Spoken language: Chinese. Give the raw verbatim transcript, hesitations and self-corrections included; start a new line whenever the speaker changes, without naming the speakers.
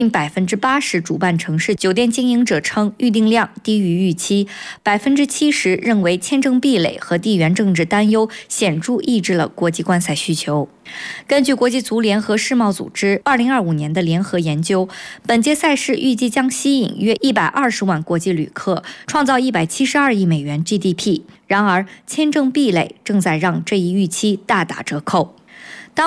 近百分之八十主办城市酒店经营者称预订量低于预期，百分之七十认为签证壁垒和地缘政治担忧显著抑制了国际观赛需求。根据国际足联和世贸组织二零二五年的联合研究，本届赛事预计将吸引约一百二十万国际旅客，创造一百七十二亿美元 G D P。然而，签证壁垒正在让这一预期大打折扣。